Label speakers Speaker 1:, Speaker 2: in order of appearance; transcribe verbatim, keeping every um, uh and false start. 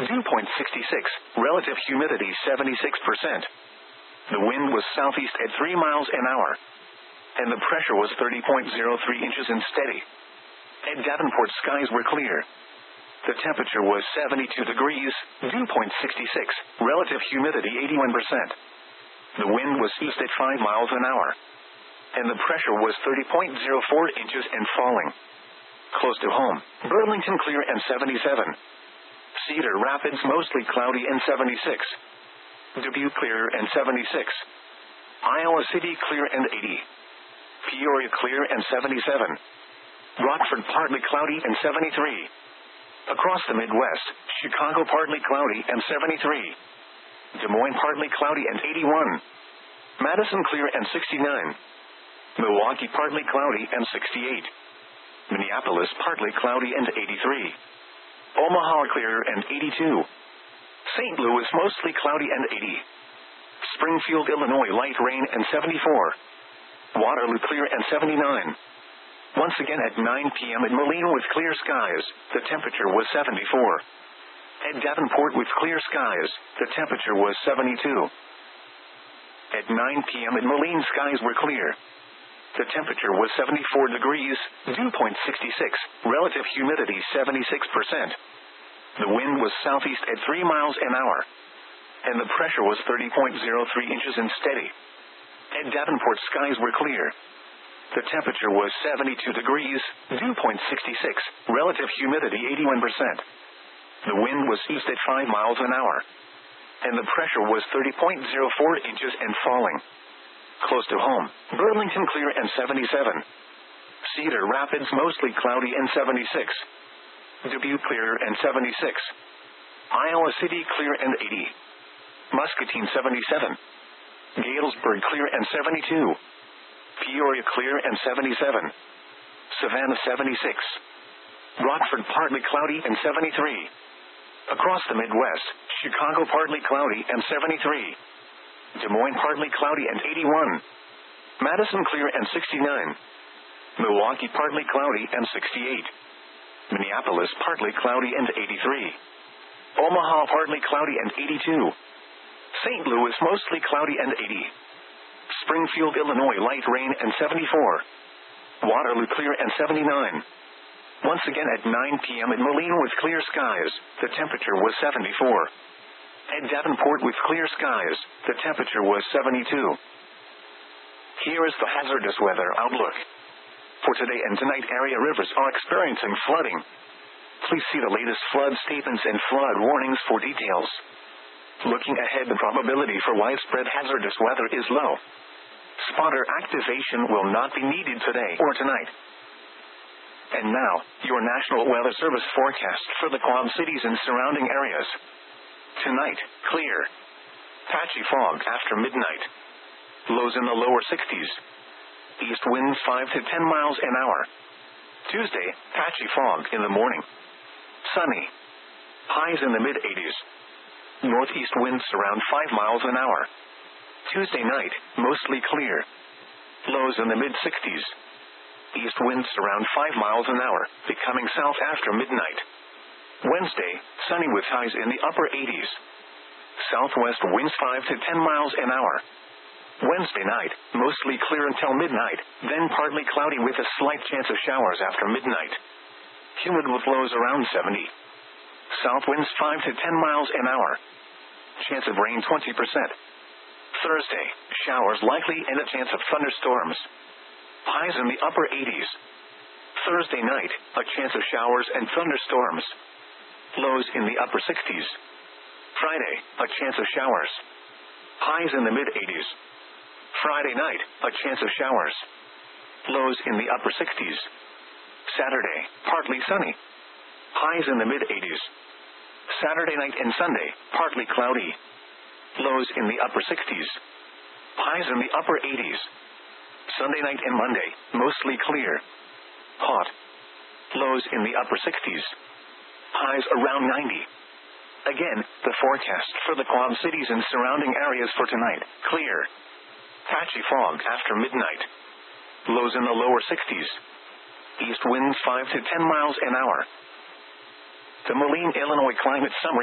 Speaker 1: dew point sixty-six, relative humidity seventy-six percent. The wind was southeast at three miles an hour, and the pressure was thirty point zero three inches and steady. At Davenport, skies were clear. The temperature was seventy-two degrees, dew point sixty-six, relative humidity eighty-one percent. The wind was east at five miles an hour, and the pressure was thirty point zero four inches and falling. Close to home, Burlington clear and seventy-seven. Cedar Rapids mostly cloudy and seventy-six. Dubuque clear and seventy-six. Iowa City clear and eighty. Peoria clear and seventy-seven. Rockford partly cloudy and seventy-three. Across the Midwest, Chicago partly cloudy and seventy-three. Des Moines partly cloudy and eighty-one. Madison clear and sixty-nine. Milwaukee partly cloudy and sixty-eight. Minneapolis partly cloudy and eighty-three. Omaha clear and eighty-two. Saint Louis mostly cloudy and eighty. Springfield, Illinois light rain and seventy-four. Waterloo clear and seventy-nine. Once again at nine p.m. at Moline with clear skies, the temperature was seventy-four. At Davenport with clear skies, the temperature was seventy-two. At nine p.m. at Moline, skies were clear. The temperature was seventy-four degrees, dew point sixty-six, relative humidity seventy-six percent. The wind was southeast at three miles an hour, and the pressure was thirty point zero three inches and steady. At Davenport, skies were clear. The temperature was seventy-two degrees, dew point sixty-six, relative humidity eighty-one percent. The wind was east at five miles an hour, and the pressure was thirty point zero four inches and falling. Close to home, Burlington clear and seventy-seven. Cedar Rapids mostly cloudy and seventy-six. Dubuque clear and seventy-six. Iowa City clear and eighty. Muscatine seventy-seven. Galesburg clear and seventy-two. Peoria clear and seventy-seven. Savannah seventy-six. Rockford partly cloudy and seventy-three. Across the Midwest, Chicago partly cloudy and seventy-three. Des Moines partly cloudy and eighty-one. Madison clear and sixty-nine. Milwaukee partly cloudy and sixty-eight. Minneapolis partly cloudy and eighty-three. Omaha partly cloudy and eighty-two. Saint Louis mostly cloudy and eighty. Springfield, Illinois light rain and seventy-four. Waterloo clear and seventy-nine. Once again at nine p.m. at Moline with clear skies, the temperature was seventy-four. At Davenport with clear skies, the temperature was seventy-two. Here is the hazardous weather outlook. For today and tonight, area rivers are experiencing flooding. Please see the latest flood statements and flood warnings for details. Looking ahead, the probability for widespread hazardous weather is low. Spotter activation will not be needed today or tonight. And now, your National Weather Service forecast for the Quad Cities and surrounding areas. Tonight, clear. Patchy fog after midnight. Lows in the lower sixties. East winds five to ten miles an hour. Tuesday, patchy fog in the morning. Sunny. Highs in the mid-eighties. Northeast winds around five miles an hour. Tuesday night, mostly clear. Lows in the mid-sixties. East winds around five miles an hour, becoming south after midnight. Wednesday, sunny with highs in the upper eighties. Southwest winds five to ten miles an hour. Wednesday night, mostly clear until midnight, then partly cloudy with a slight chance of showers after midnight. Humid with lows around seventy. South winds five to ten miles an hour. Chance of rain twenty percent. Thursday, showers likely and a chance of thunderstorms. Highs in the upper eighties. Thursday night, a chance of showers and thunderstorms. Lows in the upper sixties. Friday, a chance of showers. Highs in the mid-eighties. Friday night, a chance of showers. Lows in the upper sixties. Saturday, partly sunny. Highs in the mid-eighties. Saturday night and Sunday, partly cloudy. Lows in the upper sixties. Highs in the upper eighties. Sunday night and Monday, mostly clear. Hot. Lows in the upper sixties. Highs around ninety. Again, the forecast for the Quad Cities and surrounding areas for tonight, clear. Patchy fog after midnight. Lows in the lower sixties. East winds five to ten miles an hour. The Moline, Illinois Climate Summary.